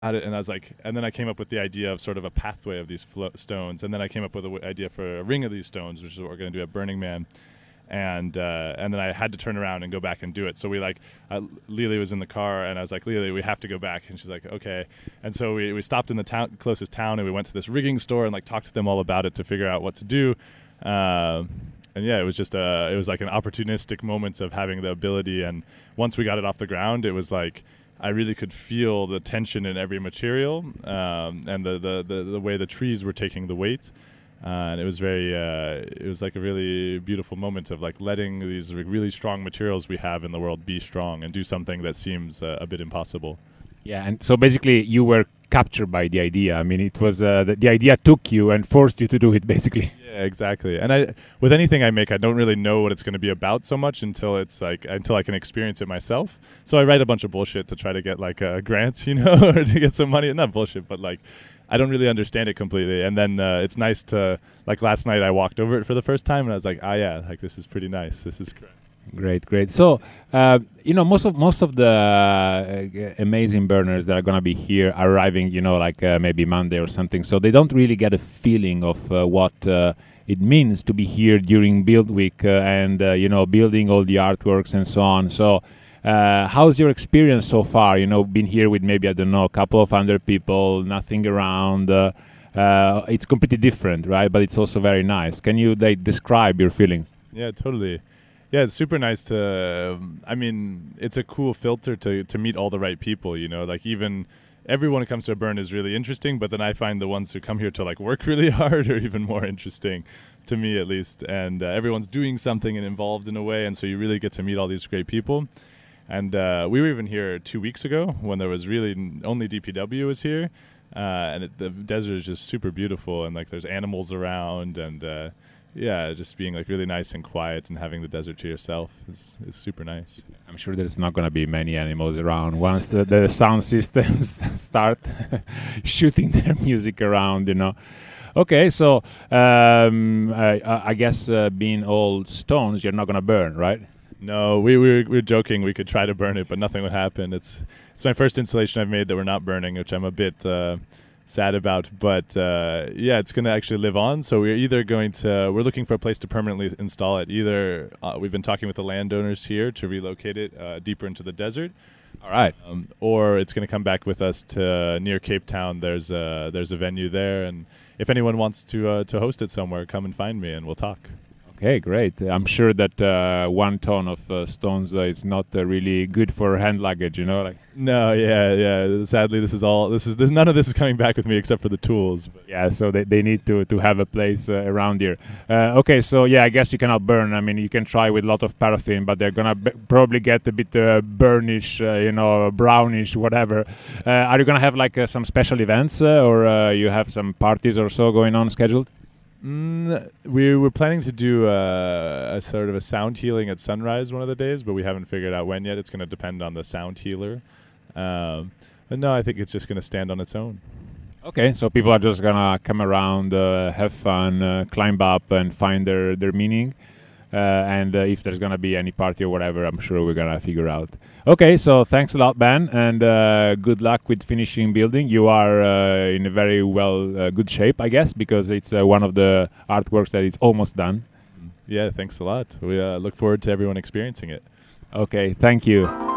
at it, and I was like, and then I came up with the idea of sort of a pathway of these stones, and then I came up with an idea for a ring of these stones, which is what we're going to do at Burning Man. And then I had to turn around and go back and do it. So we Lily was in the car, and I was like, Lily, we have to go back. And she's like, okay. And so we stopped in the closest town, and we went to this rigging store and like talked to them all about it to figure out what to do. And yeah, it was just it was like an opportunistic moment of having the ability. And once we got it off the ground, it was like I really could feel the tension in every material, and the way the trees were taking the weight. And it was it was like a really beautiful moment of like letting these really strong materials we have in the world be strong and do something that seems a bit impossible. Yeah, and so basically you were captured by the idea. I mean, it was the idea took you and forced you to do it, basically. Yeah, exactly. And with anything I make, I don't really know what it's going to be about so much until I can experience it myself. So I write a bunch of bullshit to try to get like grants, or to get some money. Not bullshit, but like I don't really understand it completely. And then it's nice to, like last night I walked over it for the first time and I was like, yeah, like this is pretty nice. This is great. Great. So, most of the amazing burners that are gonna be here are arriving, like maybe Monday or something. So they don't really get a feeling of what it means to be here during Build Week and building all the artworks and so on. So, how's your experience so far? Been here with maybe I don't know a couple of hundred people, nothing around. It's completely different, right? But it's also very nice. Can you describe your feelings? Yeah, totally. Yeah, it's super nice to. I mean, it's a cool filter to meet all the right people. Like even everyone who comes to a burn is really interesting, but then I find the ones who come here to like work really hard are even more interesting, to me at least. And everyone's doing something and involved in a way, and so you really get to meet all these great people. And we were even here 2 weeks ago when there was really only DPW was here, and the desert is just super beautiful, and like there's animals around, and just being like really nice and quiet and having the desert to yourself is super nice. I'm sure there's not going to be many animals around once the sound systems start shooting their music around, Okay, so I guess being all stones, you're not going to burn, right? No, we were joking. We could try to burn it, but nothing would happen. It's my first installation I've made that we're not burning, which I'm a bit sad about. But it's going to actually live on. So we're looking for a place to permanently install it. Either we've been talking with the landowners here to relocate it deeper into the desert. All right. Or it's going to come back with us to near Cape Town. There's a venue there, and if anyone wants to host it somewhere, come and find me, and we'll talk. Okay, great. I'm sure that 1 ton of stones is not really good for hand luggage, No, yeah. Sadly, there's none of this is coming back with me except for the tools. But. Yeah, so they need to have a place around here. Okay, so I guess you cannot burn. I mean, you can try with a lot of paraffin, but they're gonna probably get a bit burnish, brownish, whatever. Are you gonna have like some special events or you have some parties or so going on scheduled? We were planning to do a sort of a sound healing at sunrise one of the days, but we haven't figured out when yet. It's going to depend on the sound healer. But no, I think it's just going to stand on its own. Okay, so people are just going to come around, have fun, climb up and find their meaning. And if there's going to be any party or whatever, I'm sure we're going to figure out. Okay, so thanks a lot, Ben, and good luck with finishing building. You are in a very good shape, I guess, because it's one of the artworks that is almost done. Yeah, thanks a lot. We look forward to everyone experiencing it. Okay, thank you.